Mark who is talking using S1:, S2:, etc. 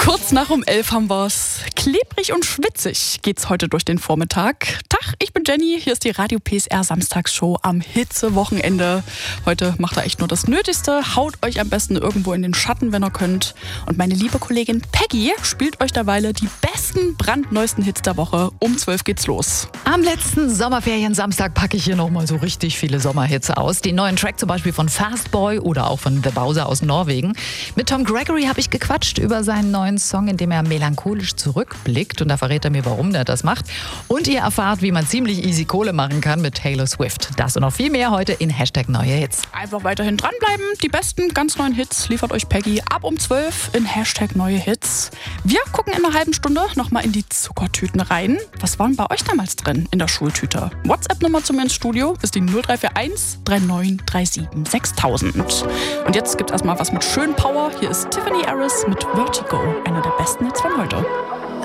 S1: Kurz nach um 11 haben wir's. Klebrig und schwitzig geht's heute durch den Vormittag. Tag, ich bin Jenny. Hier ist die Radio PSR Samstagsshow am Hitzewochenende. Heute macht ihr echt nur das Nötigste. Haut euch am besten irgendwo in den Schatten, wenn ihr könnt. Und meine liebe Kollegin Peggy spielt euch derweil die besten, brandneuesten Hits der Woche. Um 12 geht's los.
S2: Am letzten Sommerferien-Samstag packe ich hier nochmal so richtig viele Sommerhits aus. Den neuen Track zum Beispiel von Fastboy oder auch von The Bowser aus Norwegen. Mit Tom Gregory habe ich gequatscht über seinen neuen Song, in dem er melancholisch zurückblickt. Und da verrät er mir, warum er das macht. Und ihr erfahrt, wie man ziemlich easy Kohle machen kann mit Taylor Swift. Das und noch viel mehr heute in #Neue Hits.
S1: Einfach weiterhin dranbleiben. Die besten, ganz neuen Hits liefert euch Peggy ab um 12 in #Neue Hits. Wir gucken in einer halben Stunde nochmal in die Zuckertüten rein. Was waren bei euch damals drin in der Schultüte? WhatsApp-Nummer zu mir ins Studio ist die 0341 3937 6000. Und jetzt gibt es erstmal was mit schön Power. Hier ist Tiffany Harris mit Vertigo, einer der besten Hits von heute.